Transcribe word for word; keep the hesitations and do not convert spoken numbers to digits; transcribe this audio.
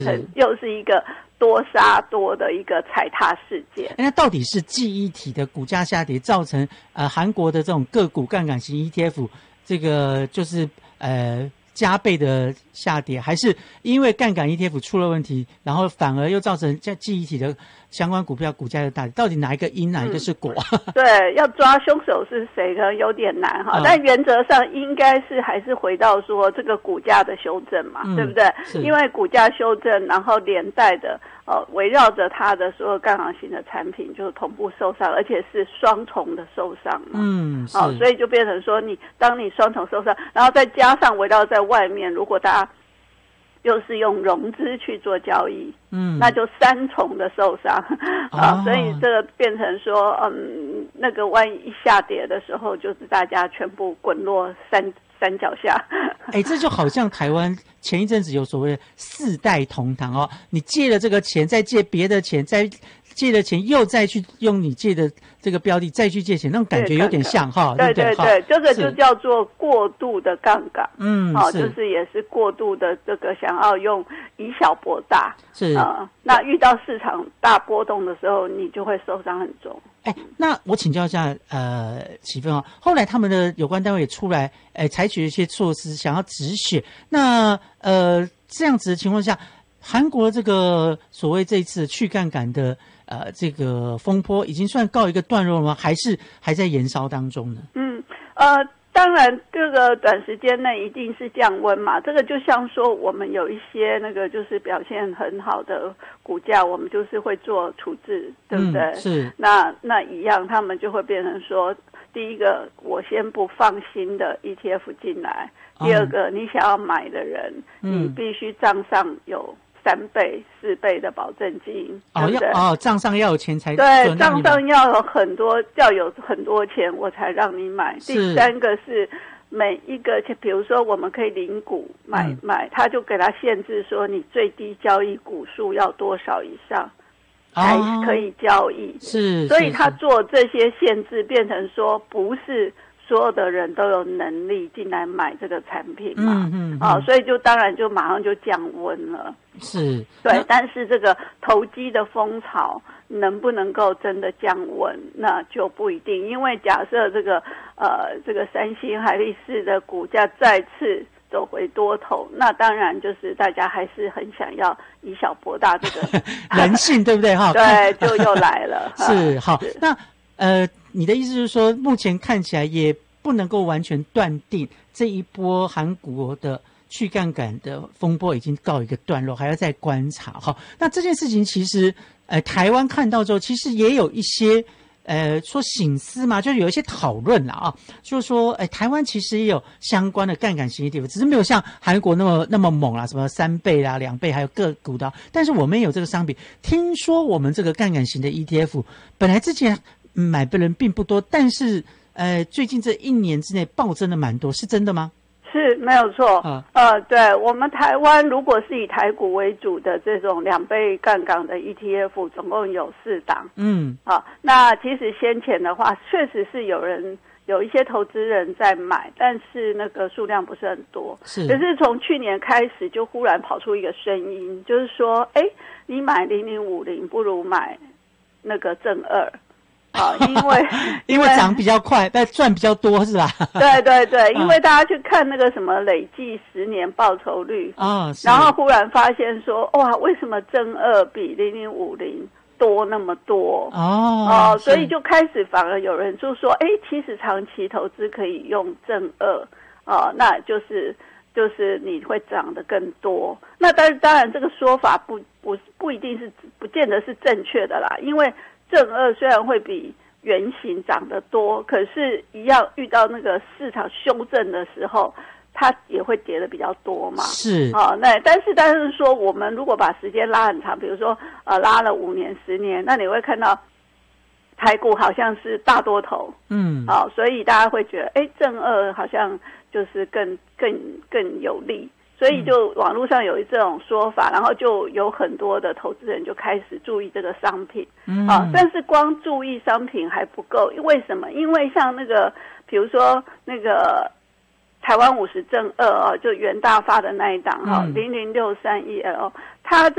很又是一个多杀多的一个踩踏事件。 那到底是记忆体的股价下跌造成呃韩国的这种个股杠杆型 E T F 这个就是呃加倍的下跌，还是因为杠杆 E T F 出了问题，然后反而又造成在记忆体的相关股票股价的大跌？到底哪一个因，哪一个是果？ 嗯、对，要抓凶手是谁呢？有点难哈、嗯。但原则上应该是还是回到说这个股价的修正嘛，嗯、对不对？因为股价修正，然后连带的呃围绕着它的所有杠杆型的产品就同步受伤，而且是双重的受伤嘛。嗯，好、哦，所以就变成说你当你双重受伤，然后再加上围绕在外面，如果大家又是用融资去做交易，嗯，那就三重的受伤啊、哦，所以这个变成说，嗯，那个万一一下跌的时候，就是大家全部滚落山山脚下。 哎，这就好像台湾前一阵子有所谓的四代同堂哦，你借了这个钱，再借别的钱，再借了钱又再去用你借的这个标的再去借钱，那种感觉有点像哈， 对对对对，这个就叫做过度的杠杆， 嗯， 好、哦，就是也是过度的这个想要用以小博大， 是啊、呃，那遇到市场大波动的时候，你就会受伤很重。 哎，那我请教一下，呃，启芬啊，后来他们的有关单位也出来，哎，采取一些措施，想要止血。那呃，这样子的情况下，韩国这个所谓这一次去杠杆的呃这个风波，已经算告一个段落了吗？还是还在延烧当中呢？ 嗯，呃。当然，这个短时间内一定是降温嘛。这个就像说，我们有一些那个就是表现很好的股价，我们就是会做处置，对不对？ 嗯、是。 那那一样，他们就会变成说，第一个，我先不放新的 E T F 进来；第二个，你想要买的人，嗯、你必须账上有三倍、四倍的保证金， 哦， 对不对？ 哦，账上要有钱才对，账上要有很多，要有很多钱，我才让你买。第三个是每一个，比如说我们可以零股买、嗯、买，他就给他限制说，你最低交易股数要多少以上才可以交易。 哦、是， 所以他做这些限制，变成说不是所有的人都有能力进来买这个产品嘛，嗯嗯，啊、哦，所以就当然就马上就降温了。 是， 对，但是这个投机的风潮能不能够真的降温，那就不一定。因为假设这个呃这个三星、海力士的股价再次走回多头，那当然就是大家还是很想要以小博大这个人性，对不对哈？ 对，就又来了。 是好，是那呃，你的意思就是说，目前看起来也不能够完全断定这一波韩国的去杠杆的风波已经告一个段落，还要再观察。好，那这件事情其实，呃，台湾看到之后，其实也有一些，呃，说省思嘛，就是有一些讨论啦啊，就是说，哎、呃，台湾其实也有相关的杠杆型 E T F， 只是没有像韩国那么那么猛啦，什么三倍啦、两倍，还有个股的，但是我们也有这个商品。听说我们这个杠杆型的 E T F， 本来之前买的人并不多，但是，呃，最近这一年之内暴增的蛮多，是真的吗？ 是没有错，啊、呃，对我们台湾如果是以台股为主的这种两倍杠杆的 E T F， 总共有四档，嗯，好，那其实先前的话，确实是有人有一些投资人在买，但是那个数量不是很多，是，可是从去年开始就忽然跑出一个声音，就是说，哎，你买零零五零不如买那个正二。啊，因为因为涨比较快，但赚比较多，是吧？ 对对对，因为大家去看那个什么累计十年报酬率啊、哦，然后忽然发现说，哇，为什么正二比零零五零多那么多？哦哦，所以就开始反而有人就说，哎，其实长期投资可以用正二哦，那就是就是你会涨得更多。那当然当然这个说法不不不一定是不见得是正确的啦，因为正二虽然会比原型涨得多，可是一样遇到那个市场修正的时候，它也会跌得比较多嘛。 是啊、哦，那但是但是说，我们如果把时间拉很长，比如说呃拉了五年、十年，那你会看到台股好像是大多头，嗯，好、哦，所以大家会觉得，哎，正二好像就是更更更有利。所以就网络上有这种说法，然后就有很多的投资人就开始注意这个商品，嗯，啊，但是光注意商品还不够，为什么？因为像那个，比如说那个台湾五十正二啊，就元大发的那一档哈，零零六三一 L， 他